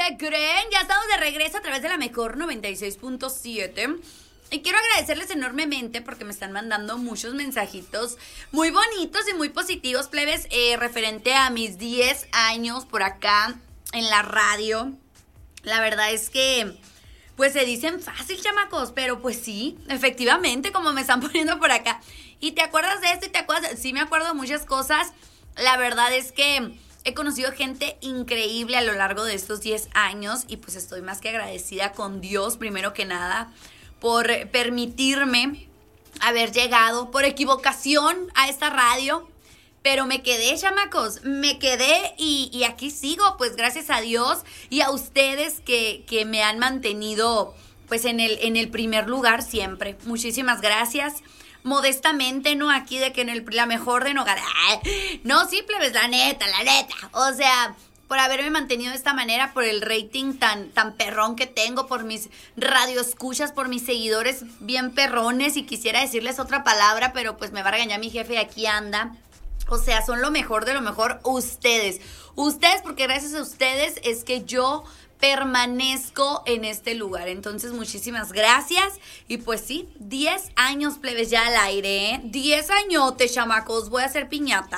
¿qué creen? Ya estamos de regreso a través de la mejor 96.7. Y quiero agradecerles enormemente porque me están mandando muchos mensajitos muy bonitos y muy positivos, plebes, referente a mis 10 años por acá en la radio. La verdad es que, pues se dicen fácil, chamacos, pero pues sí, efectivamente, como me están poniendo por acá. ¿Y te acuerdas de esto? ¿Y te acuerdas? Sí, me acuerdo de muchas cosas. La verdad es que he conocido gente increíble a lo largo de estos 10 años y pues estoy más que agradecida con Dios, primero que nada, por permitirme haber llegado por equivocación a esta radio. Pero me quedé, chamacos, me quedé y aquí sigo, pues gracias a Dios y a ustedes que me han mantenido pues en el primer lugar siempre. Muchísimas gracias. Modestamente, ¿no? Aquí de que la mejor de Nogales. No, sí, plebes, la neta. O sea, por haberme mantenido de esta manera, por el rating tan perrón que tengo, por mis radioescuchas, por mis seguidores bien perrones. Y quisiera decirles otra palabra, pero pues me va a regañar mi jefe y aquí anda. O sea, son lo mejor de lo mejor ustedes. Ustedes, porque gracias a ustedes es que yo permanezco en este lugar. Entonces, muchísimas gracias. Y pues sí, 10 años, plebes, ya al aire, ¿eh? 10 añotes, chamacos. Voy a hacer piñata.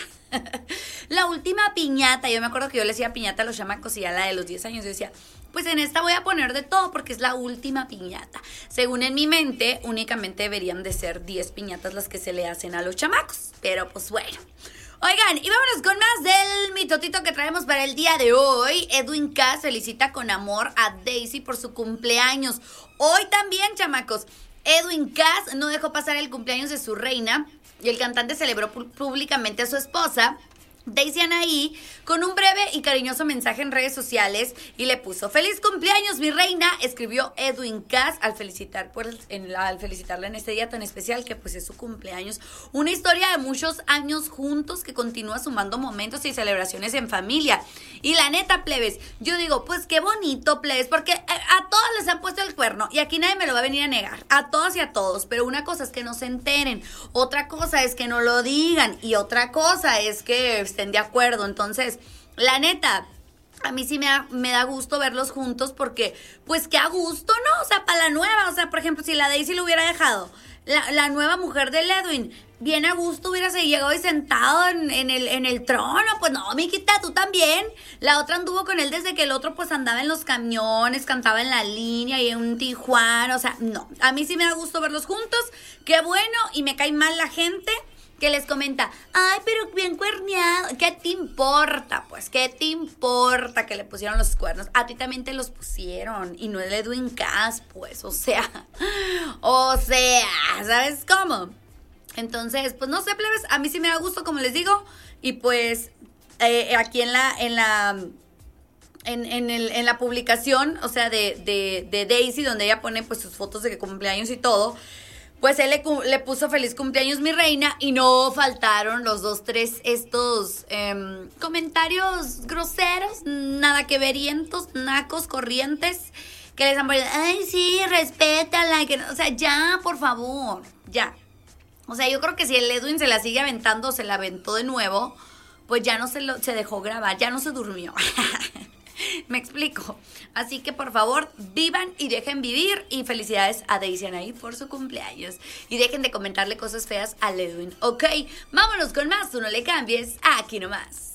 La última piñata, yo me acuerdo que yo le decía piñata a los chamacos y ya la de los 10 años yo decía, pues en esta voy a poner de todo porque es la última piñata. Según en mi mente, únicamente deberían de ser 10 piñatas las que se le hacen a los chamacos. Pero pues bueno. Oigan, y vámonos con más del mitotito que traemos para el día de hoy. Edwin Cass felicita con amor a Daisy por su cumpleaños. Hoy también, chamacos, Edwin Cass no dejó pasar el cumpleaños de su reina y el cantante celebró públicamente a su esposa, Daisy Anaí, con un breve y cariñoso mensaje en redes sociales y le puso: "Feliz cumpleaños, mi reina", escribió Edwin Cass al felicitarla en este día tan especial que pues es su cumpleaños. Una historia de muchos años juntos que continúa sumando momentos y celebraciones en familia. Y la neta, plebes, yo digo, pues qué bonito, plebes, porque a todos les han puesto el cuerno y aquí nadie me lo va a venir a negar, a todas y a todos, pero una cosa es que no se enteren, otra cosa es que no lo digan y otra cosa es que estén de acuerdo. Entonces, la neta, a mí sí me da gusto verlos juntos porque, pues, qué a gusto, ¿no? O sea, para la nueva, o sea, por ejemplo, si la Daisy lo hubiera dejado, la nueva mujer de Edwin, bien a gusto hubiera llegado y sentado en el trono. Pues no, miquita, tú también. La otra anduvo con él desde que el otro pues andaba en los camiones, cantaba en la línea y en un Tijuana. O sea, no, a mí sí me da gusto verlos juntos. Qué bueno, y me cae mal la gente que les comenta, ay, pero bien cuerneado. ¿Qué te importa? Pues, ¿qué te importa que le pusieron los cuernos? A ti también te los pusieron y no el Edwin Cass, pues, o sea, ¿sabes cómo? Entonces, pues no sé, plebes, a mí sí me da gusto, como les digo, y pues aquí en la publicación, o sea, de Daisy, donde ella pone pues sus fotos de cumpleaños y todo, pues él le puso feliz cumpleaños, mi reina, y no faltaron los 2-3 estos comentarios groseros, nada que verientos, nacos, corrientes, que les han ponido, ay, sí, respétala, que no, o sea, ya, por favor, ya. O sea, yo creo que si el Edwin se la sigue aventando, se la aventó de nuevo, pues ya no se dejó grabar, ya no se durmió. Me explico. Así que por favor, vivan y dejen vivir. Y felicidades a Daisy Anaí por su cumpleaños. Y dejen de comentarle cosas feas al Edwin, ¿ok? Vámonos con más, tú no le cambies, aquí nomás.